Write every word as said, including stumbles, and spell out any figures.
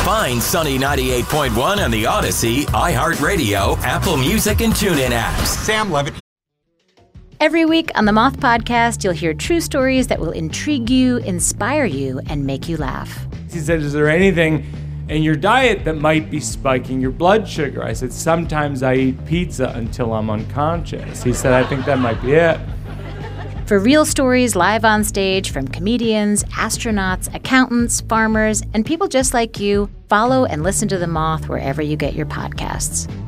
Find Sunny ninety-eight point one on the Odyssey, iHeartRadio, Apple Music, and TuneIn apps. Sam Levitt. Every week on the Moth Podcast, you'll hear true stories that will intrigue you, inspire you, and make you laugh. He said, is there anything in your diet that might be spiking your blood sugar? I said, sometimes I eat pizza until I'm unconscious. He said, I think that might be it. For real stories live on stage from comedians, astronauts, accountants, farmers, and people just like you, follow and listen to The Moth wherever you get your podcasts.